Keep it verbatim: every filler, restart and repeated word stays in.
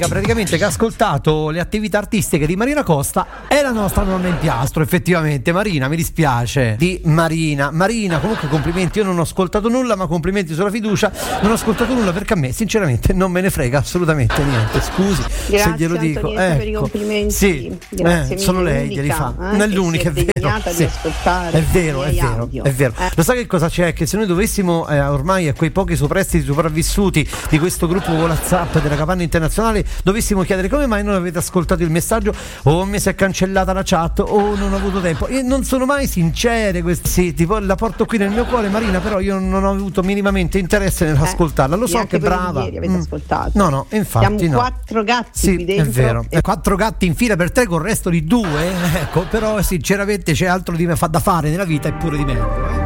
l'unica praticamente che ha ascoltato le attività artistiche di Marina Costa è la nostra nonna in piastro, effettivamente. Marina, mi dispiace di Marina. Marina, comunque complimenti, io non ho ascoltato nulla, ma complimenti sulla fiducia. Non ho ascoltato nulla perché a me sinceramente non me ne frega assolutamente niente, scusi. Grazie, se glielo dico, ecco, per i complimenti. Sì, Grazie, eh, solo lei glieli fa. Eh, è l'unica, è vero. Sì. È vero, è vero, audio. è vero. Eh. Lo sai che cosa c'è? Che se noi dovessimo eh, ormai a quei pochi soprestiti sopravvissuti di questo gruppo WhatsApp della Capanna Internazionale dovessimo chiedere come mai non avete ascoltato il messaggio, o mi si è cancellata la chat, o non ho avuto tempo. E non sono mai sincere queste, sì, tipo, la porto qui nel mio cuore, Marina, però io non ho avuto minimamente interesse nell'ascoltarla. Lo so che è brava. Ieri avete mm. ascoltato. No, no, infatti Siamo no. quattro gatti sì, qui dentro. È vero. E... quattro gatti in fila per te col resto di due, ecco, però sinceramente c'è altro di me fa da fare nella vita e pure di meglio. Eh.